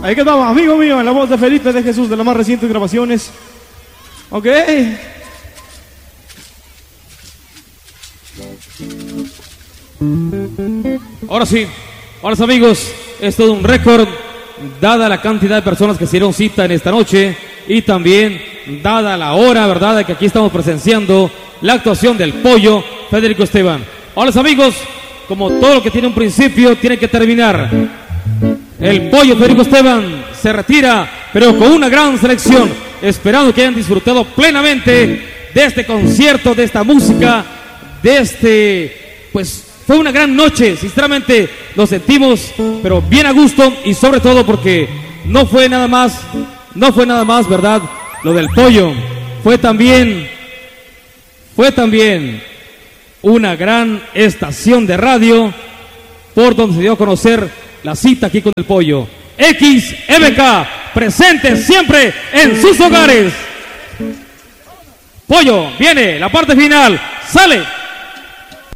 Ahí que estamos, amigo mío, en la voz de Felipe de Jesús, de las más recientes grabaciones. Ok. Ahora sí, amigos, es todo un récord, dada la cantidad de personas que se dieron cita en esta noche y también dada la hora, ¿verdad?, de que aquí estamos presenciando la actuación del Pollo Federico Esteban. Ahora, amigos, como todo lo que tiene un principio, tiene que terminar. El Pollo Federico Esteban se retira, pero con una gran selección, esperando que hayan disfrutado plenamente de este concierto, de esta música, de este, pues fue una gran noche, sinceramente nos sentimos, pero bien a gusto, y sobre todo porque no fue nada más, ¿verdad?, lo del Pollo, fue también una gran estación de radio por donde se dio a conocer la cita aquí con el Pollo. XMK, presente siempre en sus hogares. Pollo, viene la parte final, sale.